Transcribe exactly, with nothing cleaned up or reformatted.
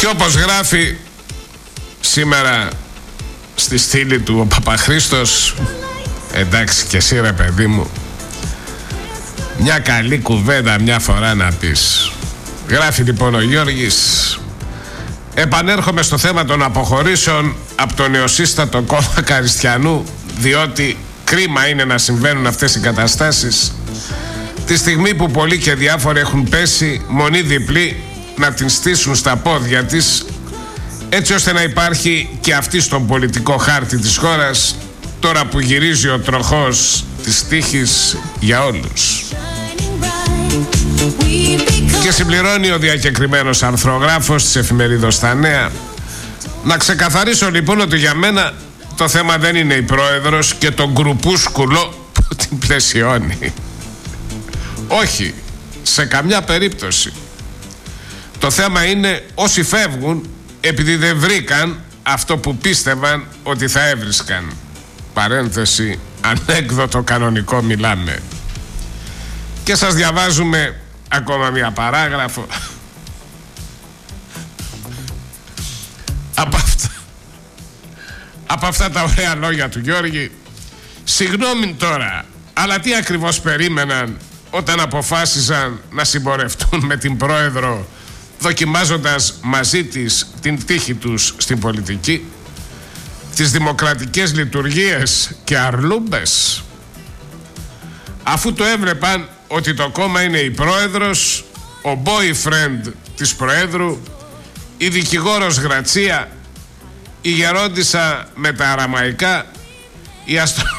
Και όπως γράφει σήμερα στη στήλη του ο Παπαχρήστος, εντάξει και εσύ ρε παιδί μου, μια καλή κουβέντα μια φορά να πεις. Γράφει λοιπόν ο Γιώργης: επανέρχομαι στο θέμα των αποχωρήσεων από το νεοσύστατο κόμμα Καριστιανού, διότι κρίμα είναι να συμβαίνουν αυτές οι καταστάσεις τη στιγμή που πολλοί και διάφοροι έχουν πέσει μονή διπλή να την στήσουν στα πόδια της, έτσι ώστε να υπάρχει και αυτή στον πολιτικό χάρτη της χώρας, τώρα που γυρίζει ο τροχός της τύχης για όλους. Και συμπληρώνει ο διακεκριμένος αρθρογράφος της εφημερίδος Τα Νέα: να ξεκαθαρίσω λοιπόν ότι για μένα το θέμα δεν είναι η πρόεδρος και το γκρουπούσκουλο που την πλαισιώνει. Όχι, σε καμιά περίπτωση. Το θέμα είναι όσοι φεύγουν επειδή δεν βρήκαν αυτό που πίστευαν ότι θα έβρισκαν. Παρένθεση, ανέκδοτο κανονικό μιλάμε. Και σας διαβάζουμε ακόμα μια παράγραφο από αυτά, από αυτά τα ωραία λόγια του Γιώργη. Συγγνώμη τώρα, αλλά τι ακριβώς περίμεναν όταν αποφάσισαν να συμπορευτούν με την πρόεδρο, δοκιμάζοντας μαζί της την τύχη τους στην πολιτική, τις δημοκρατικές λειτουργίες και αρλούμπες? Αφού το έβλεπαν ότι το κόμμα είναι η πρόεδρος, ο boyfriend της προέδρου, η δικηγόρος Γρατσία, η γερόντισσα με τα αραμαϊκά, η αστρο...